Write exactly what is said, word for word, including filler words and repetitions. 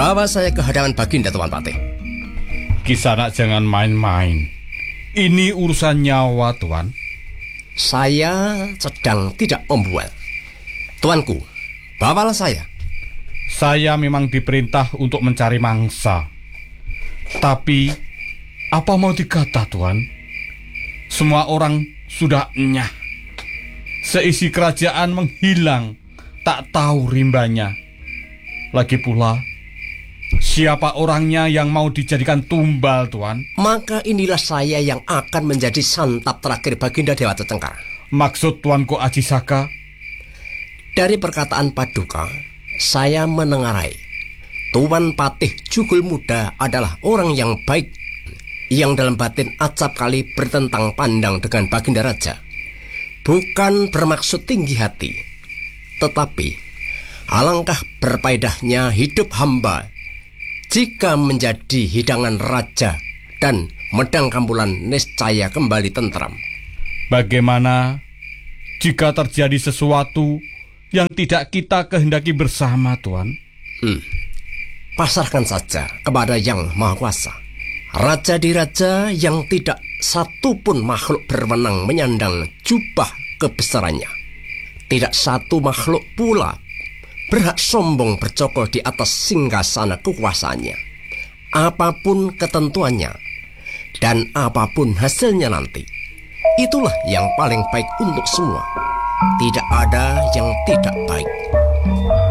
bawa saya ke hadapan Baginda, Tuan Patih. Kisanak jangan main-main. Ini urusan nyawa, Tuan. Saya sedang tidak membual. Tuanku, bawalah saya. Saya memang diperintah untuk mencari mangsa. Tapi apa mau dikata, Tuan? Semua orang sudah enyah. Seisi kerajaan menghilang, tak tahu rimbanya. Lagi pula, siapa orangnya yang mau dijadikan tumbal, Tuan? Maka inilah saya yang akan menjadi santap terakhir Baginda Dewata Cengkar. Maksud Tuanku Aji Saka? Dari perkataan Paduka, saya menengarai Tuan Patih Jugul Muda adalah orang yang baik, yang dalam batin acap kali bertentang pandang dengan Baginda Raja. Bukan bermaksud tinggi hati, tetapi alangkah berfaedahnya hidup hamba jika menjadi hidangan raja dan Medang Kampulan niscaya kembali tentram. Bagaimana jika terjadi sesuatu yang tidak kita kehendaki bersama, Tuan? Hmm. Pasrahkan saja kepada Yang Maha Kuasa. Raja di raja yang tidak satu pun makhluk berwenang menyandang jubah kebesarannya. Tidak satu makhluk pula berhak sombong bercokol di atas singgasana kekuasaannya. Apapun ketentuannya dan apapun hasilnya nanti, itulah yang paling baik untuk semua. Tidak ada yang tidak baik.